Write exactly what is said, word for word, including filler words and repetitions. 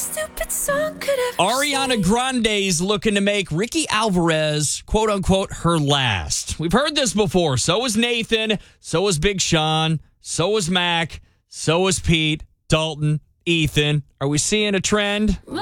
stupid song could ever Ariana Grande's looking to make Ricky Alvarez, quote unquote, her last. We've heard this before. So was Nathan. So was Big Sean. So was Mac. So was Pete, Dalton, Ethan. Are we seeing a trend?